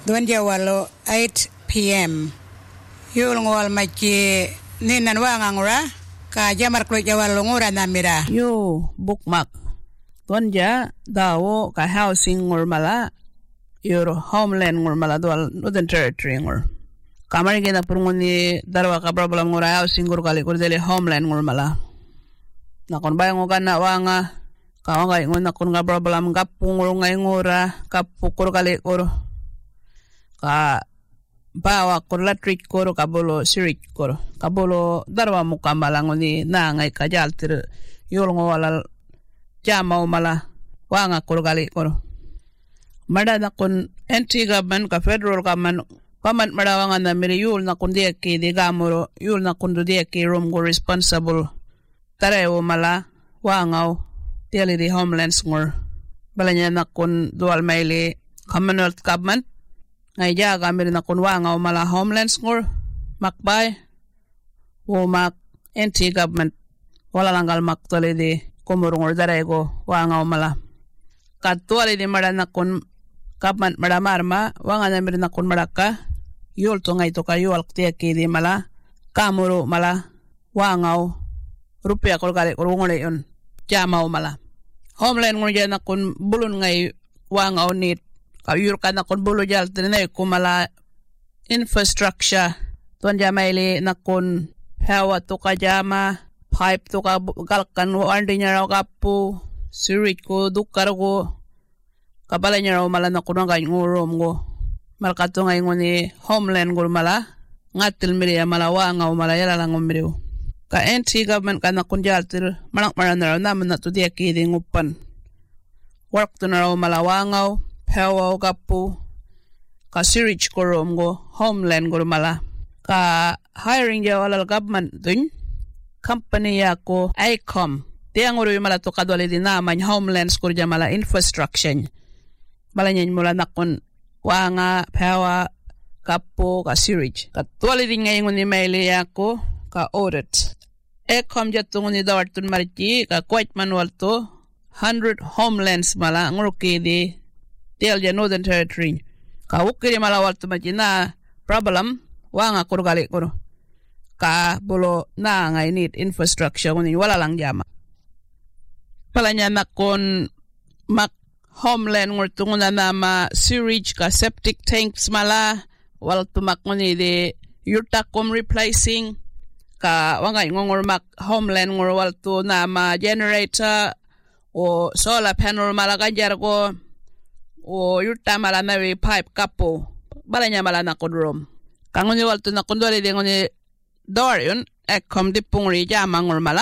Duan jawalo 8 p.m. Yul ngwal machi ninan wangangura ka jamar klo jawalo ngura namira. Yo bookmark. Duan ja dawo ka housing ngur mala your homeland ngur mala dual Northern Territory ngur. Kamari gena purungoni darwa ka problem ngur housing ngur kali kur dele homeland ngur mala. Nakon bayang ngana wanga kawanga ingon nakon ga problem gapu ngur ngai ngura kapu kur kali kur ka bawa kur latrik kur kabolo sirik kur kabolo darwa mukambala ngoni na ngai kajal tir yul ngwala jamau mala wanga kur kali kur mada nakon anti-government ka federal government paman mada wanga na miri yul nakon dia ki di gamuro yul nakon dia ki room go responsible tarewo mala wangau tiali di homelands ngur balanya nakon dual maili Commonwealth government ngai jaga miri nakon wangau mala homelands ngur makbay wo mak anti-government wala langgal maktali di kumurungur darego wangau mala katuali di mada nakon government mada marma wanga na miri nakon madaka yul to ngai to ka yul tiaki di mala kamuru mala wangau rupiah kol kali kurungole yun jamau mala homeland ngur jana kun bulun ngai wangau nit kayur kana kun bulu jal tene kumala infrastructure tuan jamaili nakun hawa to ka jama pipe to ka galkan andinya raw kapu sirit ko dukar ko kabalanya raw mala nakun ngai ngurum go malkato ngai ngoni homeland ngur mala ngatil miri mala wangau mala yala langom miri ka anti-government kana kunjaltir manak marana naman na to dia kiding upan work to na raw malawangao pewa kapu ka sirich korom go homeland go mala ka hiring ja wala government dun company yako ICOM tiang uru mala to kadwali di naman homelands ko ja mala infrastructure mala nyen mula nakon wanga pewa kapu ka sirich katwali di ngayon ni maili yako ka audit kom jatong ni dawartun mariti ka quite manual to 100 homelands mala nguruki di tial ja Northern Territory ka ukiri mala waltu majina problem wanga kurgali kuro ka bolo na ngai need infrastructure ngoni wala lang jama palanya nakon mak homeland ngurtungu na nama sewage ka septic tanks mala waltu mak ngoni di yurtakom replacing ka wangay ngongormak homeland ngorwal to na ma generator o solar panel malakajar ko o yurta mala na pipe kapo balanya mala na kodrom kangon wal to na kondole de ngoni door yun kom dipungri jamang mala